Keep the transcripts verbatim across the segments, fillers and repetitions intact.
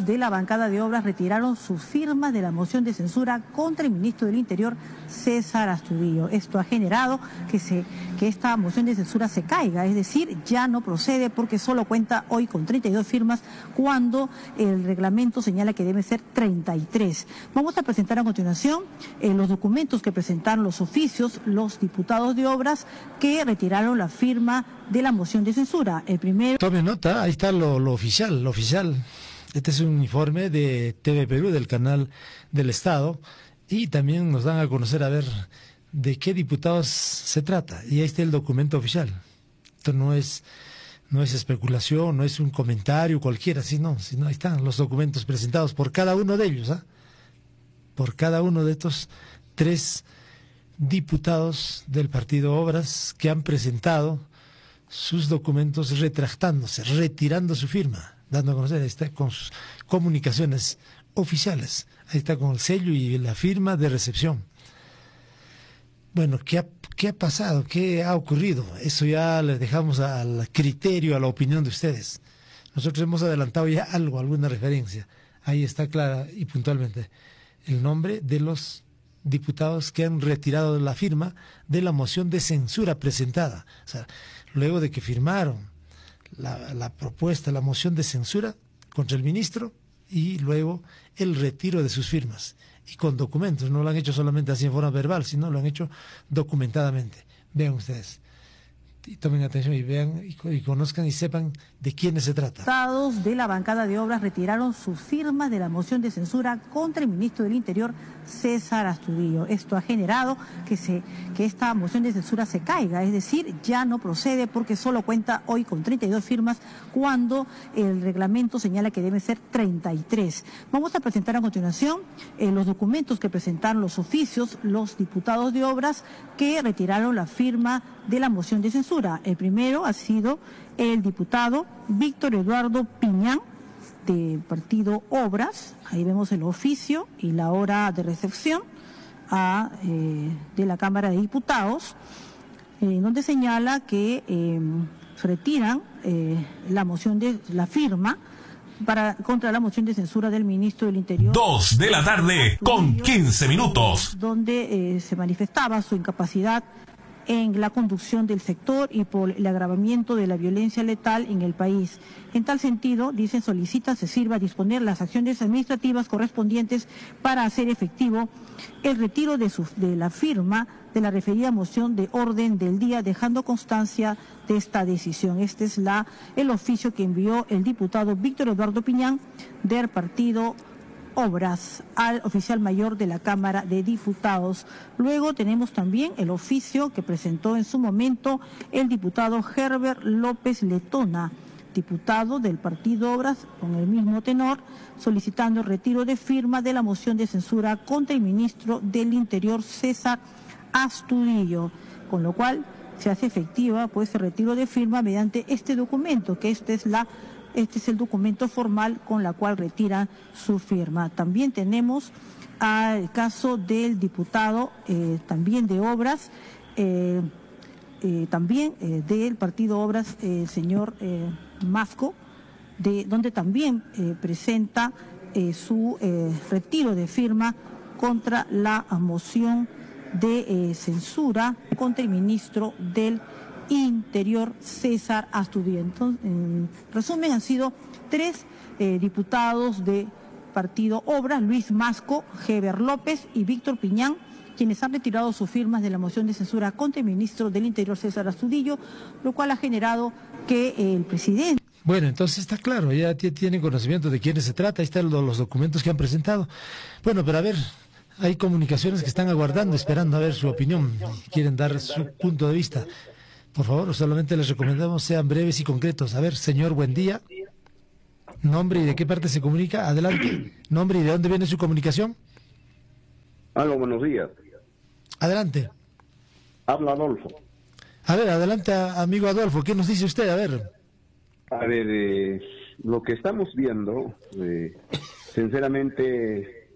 de la bancada de obras retiraron sus firmas de la moción de censura contra el ministro del Interior, César Astudillo. Esto ha generado que, se, que esta moción de censura se caiga, es decir, ya no procede porque solo cuenta hoy con treinta y dos firmas cuando el reglamento señala que deben ser treinta y tres. Vamos a presentar a continuación eh, los documentos que presentaron los oficios, los diputados de obras que retiraron la firma de la moción de censura. El primero... Tome nota, ahí está lo, lo oficial, lo oficial. Este es un informe de T V Perú, del canal del Estado, y también nos dan a conocer a ver de qué diputados se trata. Y ahí está el documento oficial. Esto no es, no es especulación, no es un comentario cualquiera, sino, sino ahí están los documentos presentados por cada uno de ellos, ¿ah? Por cada uno de estos tres diputados del Partido Obras que han presentado sus documentos retractándose, retirando su firma, dando a conocer, ahí está con sus comunicaciones oficiales, ahí está con el sello y la firma de recepción. Bueno, ¿qué ha, qué ha pasado? ¿Qué ha ocurrido? Eso ya les dejamos al criterio, a la opinión de ustedes. Nosotros hemos adelantado ya algo, alguna referencia. Ahí está clara y puntualmente el nombre de los diputados que han retirado la firma de la moción de censura presentada. O sea, luego de que firmaron la, la propuesta, la moción de censura contra el ministro y luego el retiro de sus firmas. Y con documentos, no lo han hecho solamente así en forma verbal, sino lo han hecho documentadamente. Vean ustedes. Y tomen atención y vean y, y conozcan y sepan de quiénes se trata. Diputados de la bancada de obras retiraron sus firmas de la moción de censura contra el ministro del Interior, César Astudillo. Esto ha generado que, se, que esta moción de censura se caiga, es decir, ya no procede porque solo cuenta hoy con treinta y dos firmas cuando el reglamento señala que deben ser treinta y tres. Vamos a presentar a continuación eh, los documentos que presentaron los oficios, los diputados de obras que retiraron la firma de la moción de censura. El primero ha sido el diputado Víctor Eduardo Piñán, del Partido Obras. Ahí vemos el oficio y la hora de recepción a, eh, de la Cámara de Diputados, eh, donde señala que eh, retiran eh, la moción de la firma para contra la moción de censura del ministro del Interior. Dos de la tarde con quince minutos. Donde eh, se manifestaba su incapacidad en la conducción del sector y por el agravamiento de la violencia letal en el país. En tal sentido, dicen, solicita se sirva a disponer las acciones administrativas correspondientes para hacer efectivo el retiro de, su, de la firma de la referida moción de orden del día, dejando constancia de esta decisión. Este es la, el oficio que envió el diputado Víctor Eduardo Piñán del Partido Obras al oficial mayor de la Cámara de Diputados. Luego tenemos también el oficio que presentó en su momento el diputado Herbert López Letona, diputado del Partido Obras, con el mismo tenor, solicitando el retiro de firma de la moción de censura contra el ministro del Interior, César Astudillo, con lo cual se hace efectiva pues el retiro de firma mediante este documento, que esta es la Este es el documento formal con la cual retira su firma. También tenemos al caso del diputado eh, también de Obras, eh, eh, también eh, del Partido Obras, eh, el señor eh, Masco, de, donde también eh, presenta eh, su eh, retiro de firma contra la moción de eh, censura contra el ministro del Interior, César Astudillo. Entonces, en resumen, han sido tres eh, diputados de Partido Obras, Luis Masco, Heber López y Víctor Piñán, quienes han retirado sus firmas de la moción de censura contra el ministro del Interior, César Astudillo, lo cual ha generado que eh, el presidente... Bueno, entonces está claro, ya tienen conocimiento de quiénes se trata, ahí están los documentos que han presentado. Bueno, pero a ver, hay comunicaciones que están aguardando, esperando a ver su opinión, quieren dar su punto de vista. Por favor, solamente les recomendamos sean breves y concretos. A ver, señor, buen día. Nombre y de qué parte se comunica. Adelante. Nombre y de dónde viene su comunicación. Aló, buenos días. Adelante. Habla Adolfo. A ver, adelante, amigo Adolfo. ¿Qué nos dice usted? A ver. A ver, eh, lo que estamos viendo, eh, sinceramente,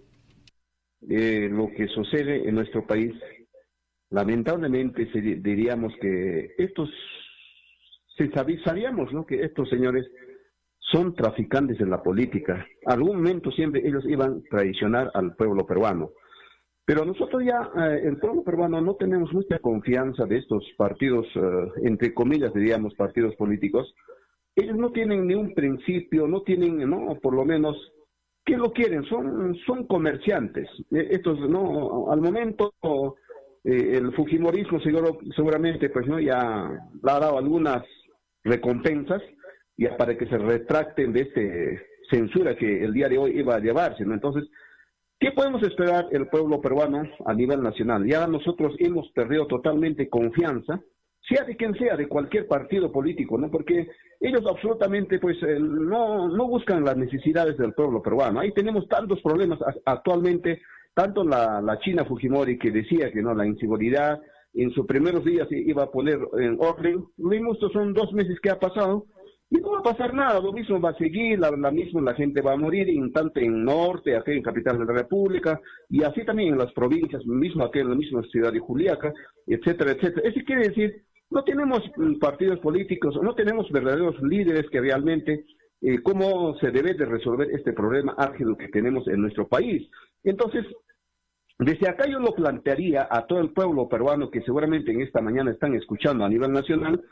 eh, lo que sucede en nuestro país, lamentablemente se, diríamos que estos, se sabí, sabíamos, ¿no?, que estos señores son traficantes en la política. Algún momento siempre ellos iban a traicionar al pueblo peruano. Pero nosotros ya, eh, el pueblo peruano, no tenemos mucha confianza de estos partidos, eh, entre comillas, diríamos, partidos políticos. Ellos no tienen ni un principio, no tienen, no, por lo menos, ¿qué lo quieren? Son, son comerciantes. Eh, estos, no, al momento, eh, el fujimorismo seguro, seguramente, pues, no, ya le ha dado algunas recompensas, ya para que se retracten de esta censura que el día de hoy iba a llevarse, ¿no? Entonces, ¿qué podemos esperar el pueblo peruano a nivel nacional? Ya nosotros hemos perdido totalmente confianza, sea de quien sea, de cualquier partido político, ¿no? Porque ellos absolutamente, pues, eh, no, no buscan las necesidades del pueblo peruano. Ahí tenemos tantos problemas actualmente, tanto la, la China Fujimori, que decía que no, la inseguridad, en sus primeros días iba a poner en orden. Lo mismo, estos son dos meses que ha pasado, y no va a pasar nada, lo mismo va a seguir, la, la misma la gente va a morir, en tanto en norte, aquí en capital de la República, y así también en las provincias, mismo aquí en la misma ciudad de Juliaca, etcétera, etcétera. Eso quiere decir, no tenemos partidos políticos, no tenemos verdaderos líderes que realmente, eh, cómo se debe de resolver este problema álgido que tenemos en nuestro país. Entonces, desde acá yo lo plantearía a todo el pueblo peruano que seguramente en esta mañana están escuchando a nivel nacional.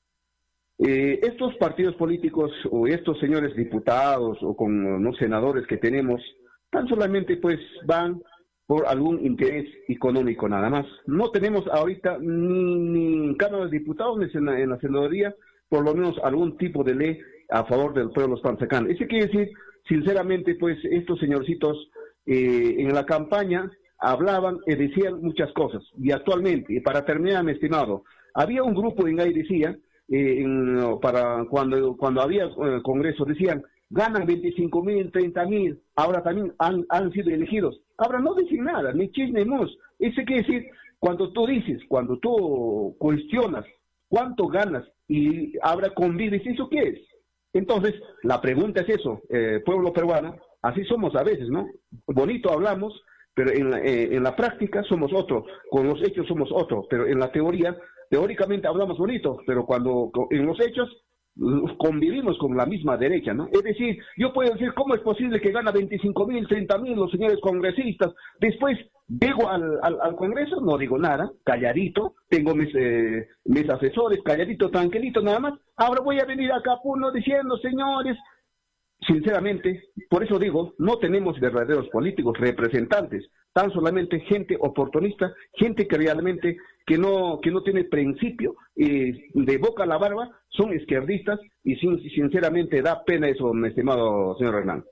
Eh, estos partidos políticos o estos señores diputados o con los senadores que tenemos, tan solamente pues van por algún interés económico nada más. No tenemos ahorita ni, ni en Cámara de Diputados ni en la, en la senaduría, por lo menos algún tipo de ley a favor del pueblo spanzacán. Eso quiere decir, sinceramente, pues estos señorcitos eh, en la campaña hablaban y decían muchas cosas. Y actualmente, y para terminar, mi estimado, había un grupo en ahí decía, Eh, en, para cuando cuando había eh, congreso decían ganan veinticinco mil, treinta mil, ahora también han, han sido elegidos, ahora no dicen nada, ni chis ni mos. Eso quiere decir, cuando tú dices, cuando tú cuestionas cuánto ganas y ahora convives, ¿eso qué es? Entonces la pregunta es eso, eh, pueblo peruano, así somos a veces, ¿no? Bonito hablamos, pero en la, eh, en la práctica somos otro, con los hechos somos otro, pero en la teoría teóricamente hablamos bonito, pero cuando en los hechos convivimos con la misma derecha, ¿no? Es decir, yo puedo decir, ¿cómo es posible que gana veinticinco mil, treinta mil los señores congresistas? Después llego al, al, al Congreso, no digo nada, calladito, tengo mis, eh, mis asesores, calladito, tranquilito, nada más. Ahora voy a venir acá a Puno diciendo, señores, sinceramente, por eso digo, no tenemos verdaderos políticos, representantes, tan solamente gente oportunista, gente que realmente que no que no tiene principio, eh, de boca a la barba, son izquierdistas, y sin, sinceramente da pena eso, mi estimado señor Hernán.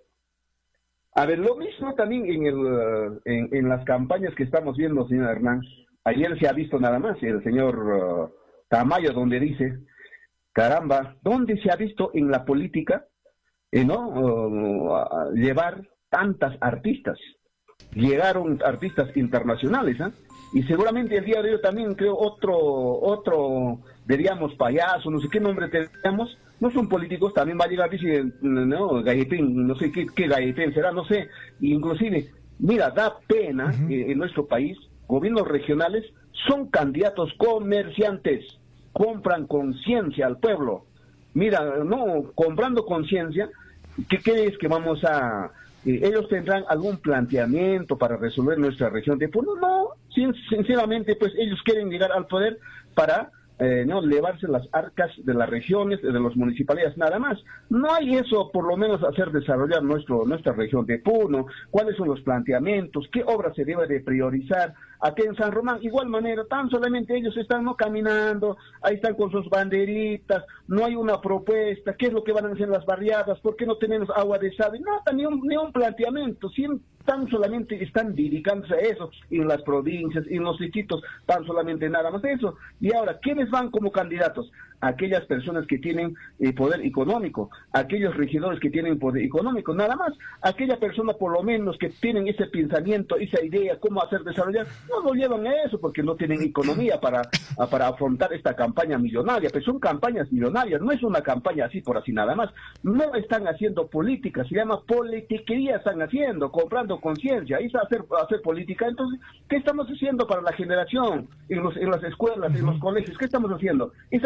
A ver, lo mismo también en, el, en, en las campañas que estamos viendo, señor Hernán. Ayer se ha visto nada más el señor uh, Tamayo, donde dice, caramba, ¿dónde se ha visto en la política Eh, ¿no? Uh, uh, llevar tantas artistas? Llegaron artistas internacionales, ¿eh? Y seguramente el día de hoy también creo otro, otro, diríamos, payaso, no sé qué nombre tenemos, no son políticos, también va a llegar, dice, no, Galletín, no sé qué, qué Galletín será, no sé, inclusive, mira, da pena uh-huh. eh, en nuestro país, gobiernos regionales son candidatos comerciantes, compran conciencia al pueblo. Mira, no, comprando conciencia, ¿qué crees que vamos a...? Eh, ¿Ellos tendrán algún planteamiento para resolver nuestra región de Puno? No, sin, sinceramente, pues ellos quieren llegar al poder para eh, no llevarse las arcas de las regiones, de las municipalidades, nada más. No hay eso, por lo menos, hacer desarrollar nuestro nuestra región de Puno, cuáles son los planteamientos, qué obras se debe de priorizar. Aquí en San Román, igual manera, tan solamente ellos están no caminando, ahí están con sus banderitas, no hay una propuesta, qué es lo que van a hacer las barriadas, por qué no tenemos agua de sable, no, ni un, ni un planteamiento, siempre tan solamente están dedicándose a eso, en las provincias, en los distritos, tan solamente nada más eso. Y ahora, ¿quiénes van como candidatos? Aquellas personas que tienen eh, poder económico, aquellos regidores que tienen poder económico, nada más. Aquella persona por lo menos que tienen ese pensamiento, esa idea, cómo hacer desarrollar, no lo llevan a eso porque no tienen economía para, para afrontar esta campaña millonaria. Pero son campañas millonarias, no es una campaña así por así nada más. No están haciendo política, se llama politiquería, están haciendo, comprando conciencia, ahí está hacer, hacer política. Entonces, ¿qué estamos haciendo para la generación en, los, en las escuelas, en los colegios? ¿Qué estamos haciendo? Esa generación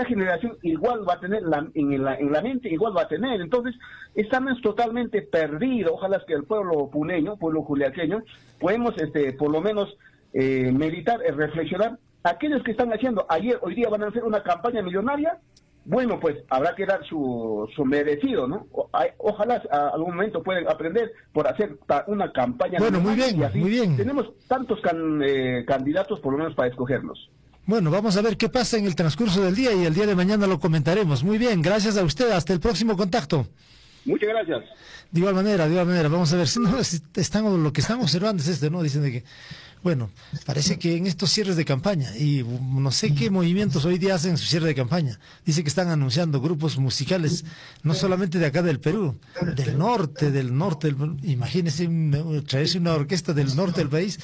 población igual va a tener la, en, la, en la mente, igual va a tener. Entonces, estamos totalmente perdidos. Ojalá que el pueblo puneño, pueblo juliaqueño, podemos este, por lo menos eh, meditar, eh, reflexionar. Aquellos que están haciendo ayer, hoy día van a hacer una campaña millonaria, bueno, pues habrá que dar su, su merecido, ¿no? O, a, ojalá a algún momento pueden aprender por hacer ta, una campaña. Bueno, muy bien, y así muy bien. Tenemos tantos can, eh, candidatos por lo menos para escogerlos. Bueno, vamos a ver qué pasa en el transcurso del día y el día de mañana lo comentaremos. Muy bien, gracias a usted. Hasta el próximo contacto. Muchas gracias. De igual manera, de igual manera. Vamos a ver, si no, están, lo que están observando es este, ¿no? Dicen de que, bueno, parece que en estos cierres de campaña, y no sé qué movimientos hoy día hacen su cierre de campaña, dice que están anunciando grupos musicales, no solamente de acá del Perú, del norte, del norte, del, imagínense traerse una orquesta del norte del país,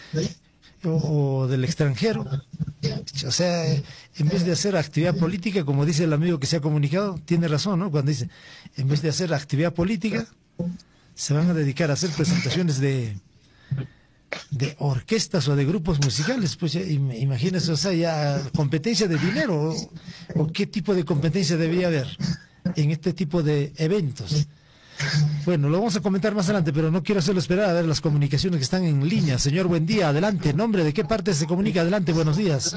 o, o del extranjero. O sea, en vez de hacer actividad política, como dice el amigo que se ha comunicado, tiene razón, ¿no? Cuando dice, en vez de hacer actividad política, se van a dedicar a hacer presentaciones de de orquestas o de grupos musicales. Pues ya, imagínense, o sea, ya competencia de dinero, o, o qué tipo de competencia debía haber en este tipo de eventos. Bueno, lo vamos a comentar más adelante, pero no quiero hacerlo esperar a ver las comunicaciones que están en línea. Señor, buen día, adelante. ¿Nombre de qué parte se comunica? Adelante, buenos días.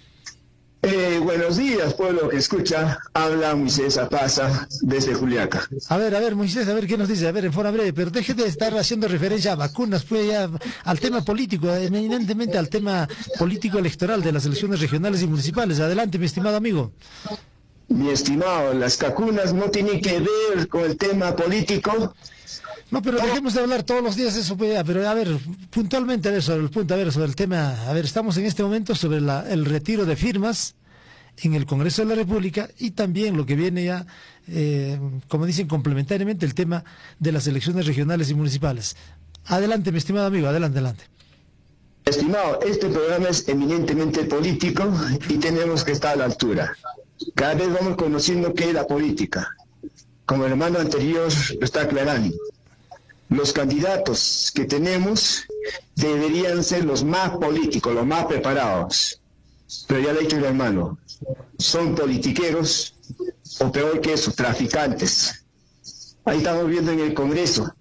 Eh, buenos días, pueblo que escucha. Habla Moisés Apaza desde Juliaca. A ver, a ver, Moisés, a ver qué nos dice. A ver, en forma breve, pero deje de estar haciendo referencia a vacunas, pues ya al tema político, eminentemente al tema político electoral de las elecciones regionales y municipales. Adelante, mi estimado amigo. Mi estimado, las vacunas no tienen que ver con el tema político. No, pero dejemos de hablar todos los días de eso, pues ya, pero a ver, puntualmente, a ver, sobre el punto, a ver, sobre el tema, a ver, estamos en este momento sobre la, el retiro de firmas en el Congreso de la República y también lo que viene ya, eh, como dicen, complementariamente el tema de las elecciones regionales y municipales. Adelante, mi estimado amigo, adelante, adelante. Estimado, este programa es eminentemente político y tenemos que estar a la altura. Cada vez vamos conociendo qué es la política. Como el hermano anterior lo está aclarando. Los candidatos que tenemos deberían ser los más políticos, los más preparados. Pero ya le he dicho el hermano, son politiqueros o peor que eso, traficantes. Ahí estamos viendo en el Congreso.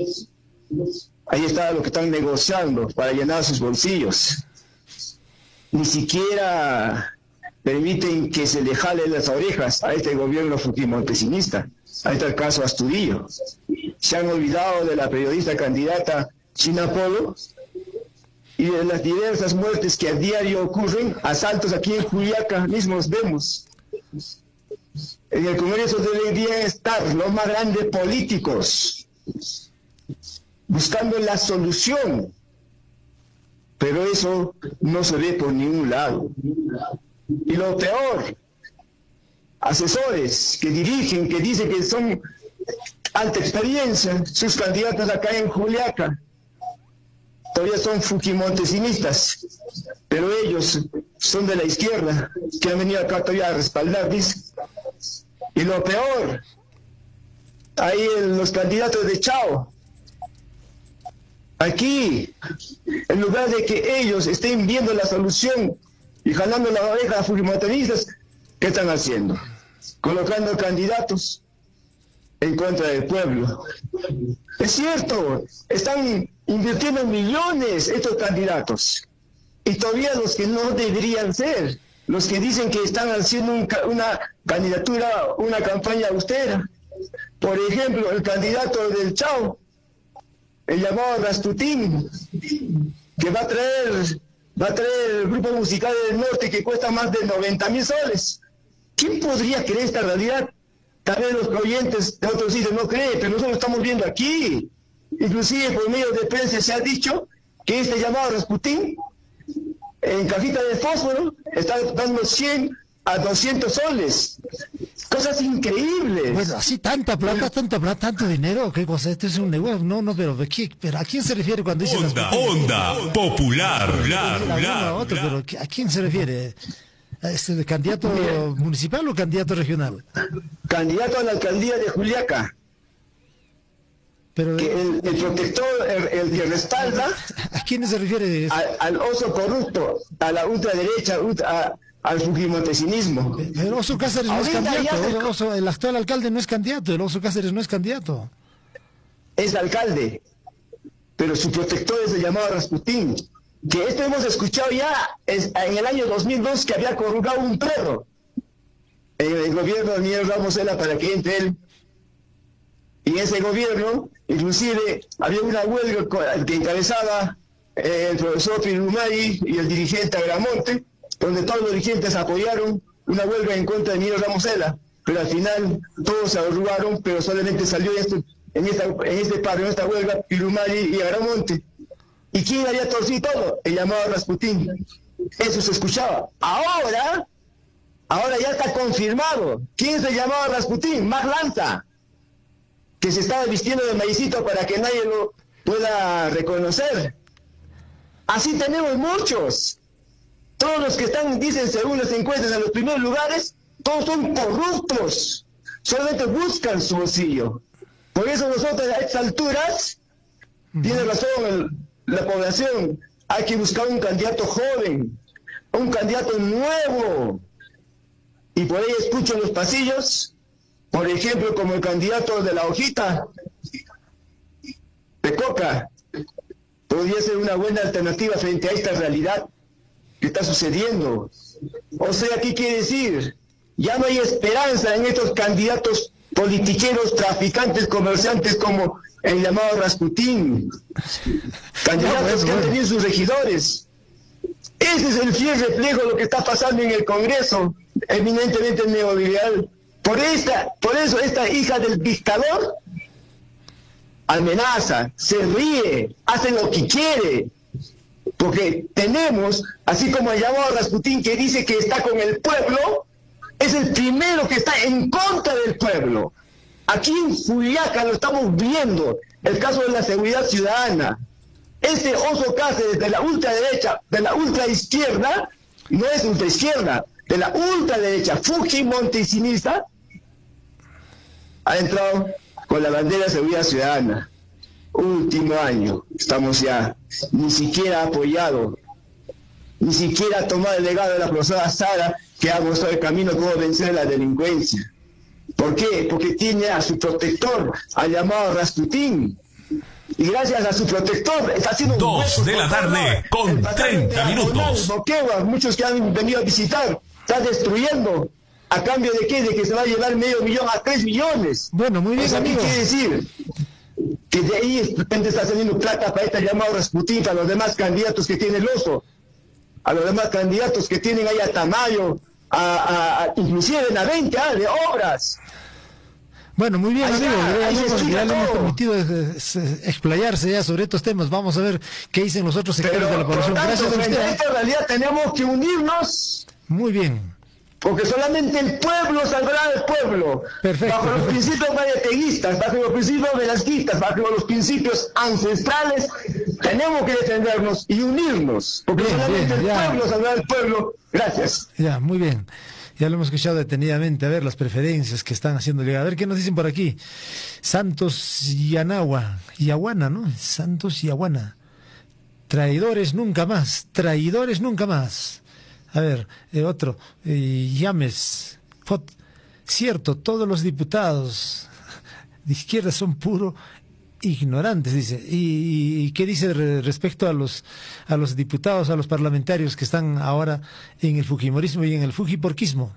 Ahí está lo que están negociando para llenar sus bolsillos. Ni siquiera permiten que se le jale las orejas a este gobierno fujimontesista. Ahí está el caso Astudillo. Se han olvidado de la periodista candidata China Polo y de las diversas muertes que a diario ocurren, asaltos aquí en Juliaca mismos vemos. En el Congreso deberían estar los más grandes políticos buscando la solución, pero eso no se ve por ningún lado. Y lo peor, asesores que dirigen, que dicen que son alta experiencia, sus candidatos acá en Juliaca, todavía son fujimontesinistas, pero ellos son de la izquierda, que han venido acá todavía a respaldar, dice. Y lo peor, ahí los candidatos de Chao, aquí, en lugar de que ellos estén viendo la solución y jalando la oreja a fujimontesistas, ¿qué están haciendo? Colocando candidatos en contra del pueblo. Es cierto, están invirtiendo millones estos candidatos, y todavía los que no deberían ser, los que dicen que están haciendo un, una candidatura, una campaña austera. Por ejemplo, el candidato del Chao, el llamado Rasputín, que va a traer, va a traer el grupo musical del norte que cuesta más de noventa mil soles. ¿Quién podría creer esta realidad? Tal vez los oyentes de otros sitios no creen, pero nosotros lo estamos viendo aquí. Inclusive por medio de prensa se ha dicho que este llamado Rasputín, en cajita de fósforo, está dando cien a doscientos soles. Cosas increíbles. Bueno, así tanta plata, tanta plata, tanto dinero, ¿qué cosa? Esto es un negocio. No, no, pero, pero ¿a quién se refiere cuando dice Onda, onda, onda popular, popular, popular. Pero ¿a quién se refiere? ¿Este candidato Bien. municipal o candidato regional? Candidato a la alcaldía de Juliaca. Pero, que el, el protector, el, el que respalda... ¿A quién se refiere? Al, al oso corrupto, a la ultraderecha, ultra, a, al fujimontesinismo. Pero Oso Cáceres no es candidato, Oso, el actual alcalde no es candidato, el Oso Cáceres no es candidato. Es alcalde, pero su protector es el llamado Rasputín, que esto hemos escuchado ya es, en el año dos mil dos, que había corrugado un perro en el gobierno de Miguel Ramos Ela para que entre él. Y en ese gobierno, inclusive, había una huelga que encabezaba eh, el profesor Pirumay y el dirigente Agramonte, donde todos los dirigentes apoyaron una huelga en contra de Miguel Ramos Ela, pero al final todos se arrugaron, pero solamente salió esto, en, esta, en este paro, en esta huelga, Pirumay y Agramonte. ¿Y quién había torcido todo? El llamado Rasputín. Eso se escuchaba. Ahora, ahora ya está confirmado. ¿Quién es el llamado Rasputín? Max Lanza, que se estaba vistiendo de maicito para que nadie lo pueda reconocer. Así tenemos muchos. Todos los que están, dicen según las encuestas, en los primeros lugares, todos son corruptos. Solamente buscan su bolsillo. Por eso nosotros a estas alturas, uh-huh. tiene razón el, la población, hay que buscar un candidato joven, un candidato nuevo. Y por ahí escucho en los pasillos, por ejemplo, como el candidato de la hojita de coca, podría ser una buena alternativa frente a esta realidad que está sucediendo. O sea, ¿qué quiere decir? Ya no hay esperanza en estos candidatos politiqueros, traficantes, comerciantes como el llamado Rasputín, candidatos que han tenido sus regidores. Ese es el fiel reflejo de lo que está pasando en el Congreso, eminentemente neoliberal. Por esta, por eso esta hija del dictador amenaza, se ríe, hace lo que quiere, porque tenemos, así como el llamado Rasputín, que dice que está con el pueblo, es el primero que está en contra del pueblo. Aquí en Juliaca lo estamos viendo, el caso de la seguridad ciudadana. Este Oso Cáceres de la ultraderecha, de la ultraizquierda, no es ultraizquierda, de la ultraderecha fujimontesinista, ha entrado con la bandera de seguridad ciudadana. Último año, estamos ya, ni siquiera ha apoyado, ni siquiera ha tomado el legado de la profesora Sara, que ha mostrado el camino cómo vencer la delincuencia. ¿Por qué? Porque tiene a su protector, al llamado Rasputín. Y gracias a su protector está haciendo Dos un de la tarde con treinta minutos. Boqueva, muchos que han venido a visitar, está destruyendo. ¿A cambio de qué? De que se va a llevar medio millón a tres millones. Bueno, muy bien, ¿Eso amigo. qué quiere decir? Que de ahí de repente está saliendo plata para este llamado Rasputín, para los demás candidatos que tiene el Oso, a los demás candidatos que tienen ahí a Tamayo, a, a, a inclusive en a veinte ah, de obras. Bueno, muy bien, Allá, amigo, ya, hemos, ya le hemos todo. permitido eh, eh, explayarse ya sobre estos temas. Vamos a ver qué dicen los otros sectores Pero, de la población. por tanto, Gracias a frente a usted. esta realidad tenemos que unirnos, Muy bien. porque solamente el pueblo saldrá del pueblo. Perfecto, Bajo los perfecto. principios mayateguistas, bajo los principios velasquistas, bajo los principios ancestrales, tenemos que defendernos y unirnos, porque Bien, solamente bien, el ya. pueblo saldrá del pueblo. Gracias. Ya, muy bien. Ya lo hemos escuchado detenidamente. A ver las preferencias que están haciendo llegar. A ver qué nos dicen por aquí. Santos Yanagua, Yaguana, ¿no? Santos Yaguana. Traidores nunca más. Traidores nunca más. A ver, eh, otro. Eh, Llames. Fot. Cierto, todos los diputados de izquierda son puro ignorantes, dice. ¿Y, y qué dice re, respecto a los a los diputados, a los parlamentarios que están ahora en el fujimorismo y en el fujiporquismo?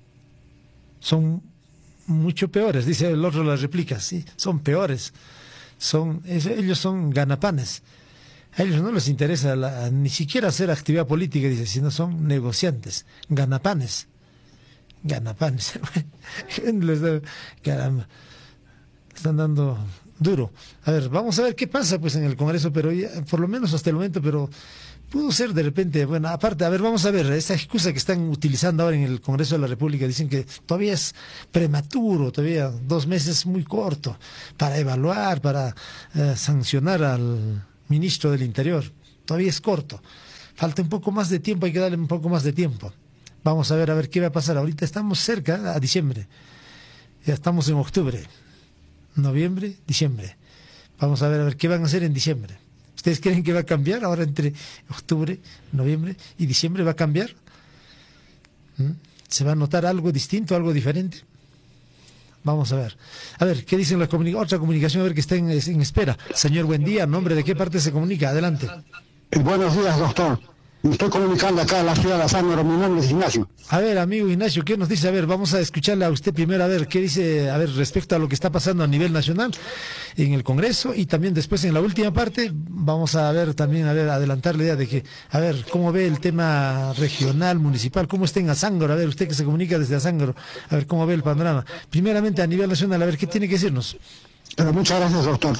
Son mucho peores, dice el otro, la replica, sí, son peores. Son, es, ellos son ganapanes. A ellos no les interesa la, ni siquiera hacer actividad política, dice, sino son negociantes, ganapanes. Ganapanes. Les da, caramba, están dando duro. A ver, vamos a ver qué pasa pues en el Congreso, pero ya, por lo menos hasta el momento, pero pudo ser de repente, bueno, aparte, a ver, vamos a ver, esa excusa que están utilizando ahora en el Congreso de la República, dicen que todavía es prematuro, todavía dos meses muy corto, para evaluar, para eh, sancionar al ministro del Interior, todavía es corto, falta un poco más de tiempo, hay que darle un poco más de tiempo. Vamos a ver, a ver qué va a pasar. Ahorita estamos cerca a diciembre, ya estamos en octubre. Noviembre, diciembre. Vamos a ver a ver qué van a hacer en diciembre. ¿Ustedes creen que va a cambiar ahora entre octubre, noviembre y diciembre? ¿Va a cambiar? ¿Mm? ¿Se va a notar algo distinto, algo diferente? Vamos a ver. A ver, ¿qué dicen la comunica otra comunicación? A ver, que está en, en espera. Señor, buen día. ¿Nombre de qué parte se comunica? Adelante. Buenos días, doctor. Me estoy comunicando acá en la ciudad de Azángaro. Mi nombre es Ignacio. A ver, amigo Ignacio, ¿qué nos dice? A ver, vamos a escucharle a usted primero, a ver, ¿qué dice, a ver, respecto a lo que está pasando a nivel nacional en el Congreso? Y también después, en la última parte, vamos a ver también, a ver, adelantar la idea de que, a ver, ¿cómo ve el tema regional, municipal? ¿Cómo está en Azángaro? A ver, usted que se comunica desde Azángaro, a ver, ¿cómo ve el panorama? Primeramente, a nivel nacional, a ver, ¿qué tiene que decirnos? Pero muchas gracias, doctor.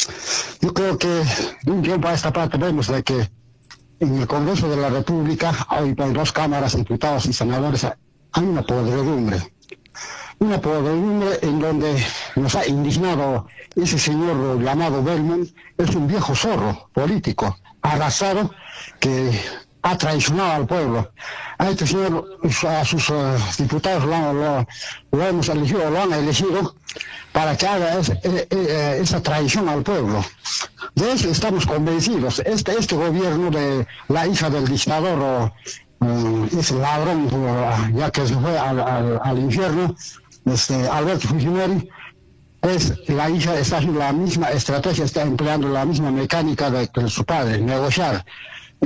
Yo creo que de un tiempo a esta parte vemos de que en el Congreso de la República, hoy por dos cámaras, diputados y senadores, hay una podredumbre. Una podredumbre en donde nos ha indignado ese señor llamado Belmont. Es un viejo zorro político, arrasado, que ha traicionado al pueblo. A este señor, a sus uh, diputados lo, lo, lo hemos elegido, lo han elegido para que haga ese, eh, eh, esa traición al pueblo. De eso estamos convencidos. Este, este gobierno de la hija del dictador, uh, ese ladrón, uh, ya que se fue al, al, al infierno, este, Alberto Fujimori, es la hija, está haciendo la misma estrategia, está empleando la misma mecánica de, de su padre, negociar. Y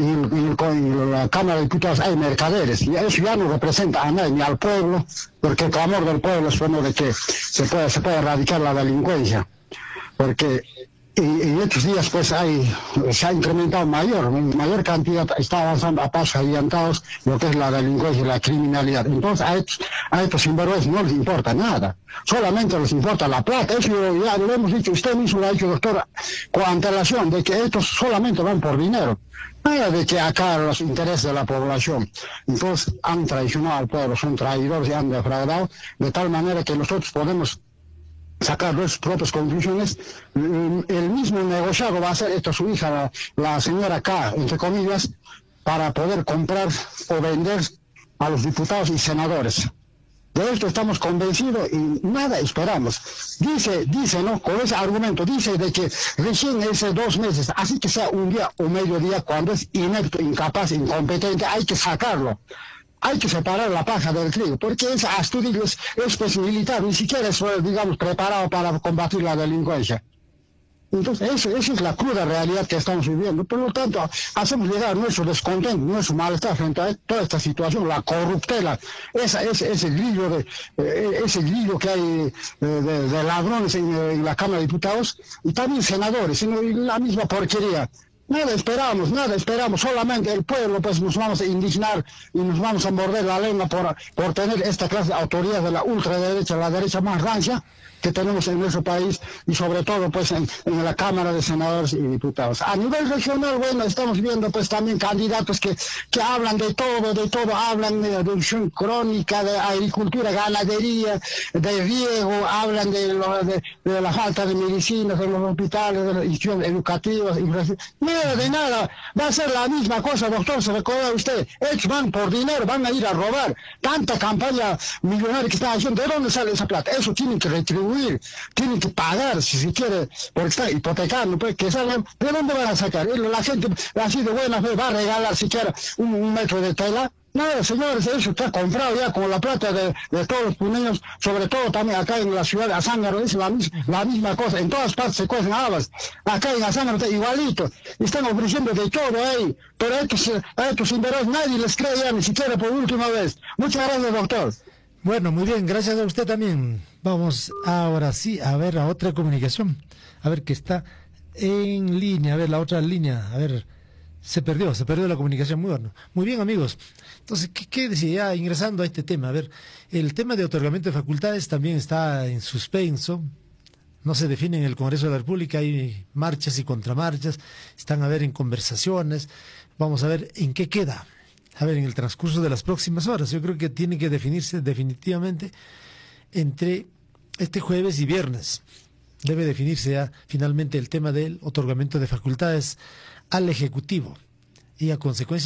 en la Cámara de Diputados hay mercaderes, y eso ya no representa a nadie, ni al pueblo, porque el clamor del pueblo es bueno de que se puede, se puede erradicar la delincuencia, porque en, en estos días pues hay, se ha incrementado mayor, mayor cantidad, está avanzando a pasos agigantados lo que es la delincuencia y la criminalidad. Entonces a estos, a estos sinvergüenzas no les importa nada, solamente les importa la plata. Eso ya lo hemos dicho, usted mismo lo ha dicho, doctor, con antelación, de que estos solamente van por dinero. Nada de que acá los intereses de la población. Entonces han traicionado al pueblo, son traidores y han defraudado, de tal manera que nosotros podemos sacar nuestras propias conclusiones. El mismo negociado va a hacer esto su hija, la, la señora K, entre comillas, para poder comprar o vender a los diputados y senadores. De esto estamos convencidos y nada esperamos. Dice, dice, ¿no? Con ese argumento, dice de que recién ese dos meses, así que sea un día o medio día, cuando es inepto, incapaz, incompetente, hay que sacarlo. Hay que separar la paja del trigo, porque ese Astudillo es, es pues militar, ni siquiera es, digamos, preparado para combatir la delincuencia. Entonces, eso, eso es la cruda realidad que estamos viviendo. Por lo tanto, hacemos llegar nuestro descontento, nuestro malestar frente a toda esta situación, la corruptela, esa, ese, ese grillo de, eh, ese grillo que hay eh, de, de ladrones en, en la Cámara de Diputados, y también senadores, sino la misma porquería. Nada esperamos, nada esperamos, solamente el pueblo pues nos vamos a indignar y nos vamos a morder la lengua por, por tener esta clase de autoridad de la ultraderecha, la derecha más rancia que tenemos en nuestro país, y sobre todo pues en, en la Cámara de Senadores y Diputados. A nivel regional, bueno, estamos viendo pues también candidatos que, que hablan de todo, de todo, hablan de reducción crónica, de agricultura, ganadería, de riego, hablan de, lo, de, de la falta de medicinas en los hospitales, de las instituciones educativas, nada de nada, va a ser la misma cosa, doctor, se recuerda usted, ellos van por dinero, van a ir a robar, tanta campaña millonaria que están haciendo, ¿de dónde sale esa plata? Eso tienen que retribuir, tienen que pagar si se quiere, porque está hipotecando, pues que salgan, ¿de dónde van a sacar? La gente así de buena fe va a regalar siquiera un, un metro de tela. No, señores, eso está comprado ya con la plata de, de todos los puneños, sobre todo también acá en la ciudad de Azángaro, es la, mis, la misma cosa, en todas partes se cuecen habas, acá en Azángaro está igualito, están ofreciendo de todo ahí, pero a estos, a estos sinvergüenzas nadie les cree ya, ni siquiera por última vez. Muchas gracias, doctor. Bueno, muy bien, gracias a usted también. Vamos ahora sí a ver a otra comunicación, a ver que está en línea, a ver la otra línea, a ver, se perdió, se perdió la comunicación, muy bueno. Muy bien, amigos. Entonces, ¿qué, qué decía? Ya ingresando a este tema, a ver, el tema de otorgamiento de facultades también está en suspenso, no se define en el Congreso de la República, hay marchas y contramarchas, están a ver en conversaciones, vamos a ver en qué queda. A ver, en el transcurso de las próximas horas, yo creo que tiene que definirse definitivamente entre este jueves y viernes. Debe definirse ya finalmente el tema del otorgamiento de facultades al Ejecutivo y a consecuencia